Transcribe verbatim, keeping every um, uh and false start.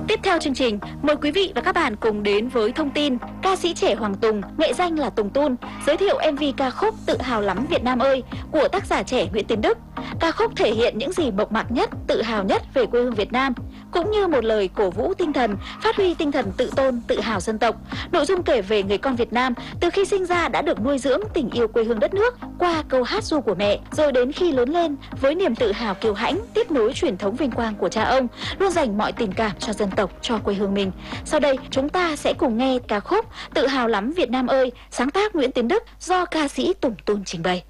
Tiếp theo chương trình, mời quý vị và các bạn cùng đến với thông tin ca sĩ trẻ Hoàng Tùng, nghệ danh là Tùng Tun, giới thiệu em vê ca khúc Tự hào lắm Việt Nam ơi của tác giả trẻ Nguyễn Tiến Đức. Ca khúc thể hiện những gì mộc mạc nhất, tự hào nhất về quê hương Việt Nam, cũng như một lời cổ vũ tinh thần, phát huy tinh thần tự tôn, tự hào dân tộc. Nội dung kể về người con Việt Nam từ khi sinh ra đã được nuôi dưỡng tình yêu quê hương đất nước qua câu hát ru của mẹ, rồi đến khi lớn lên với niềm tự hào kiêu hãnh tiếp nối truyền thống vinh quang của cha ông, luôn dành mọi tình cảm cho dân tộc, cho quê hương mình. Sau đây chúng ta sẽ cùng nghe ca khúc Tự hào lắm Việt Nam ơi, sáng tác Nguyễn Tiến Đức do ca sĩ Tùng Tun trình bày.